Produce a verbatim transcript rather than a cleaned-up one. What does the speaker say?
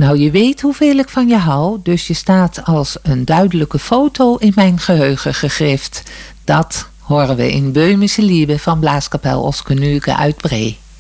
Nou, je weet hoeveel ik van je hou, dus je staat als een duidelijke foto in mijn geheugen gegrift. Dat horen we in Böhmische Liebe van Blaaskapel Oskenuke uit Bree.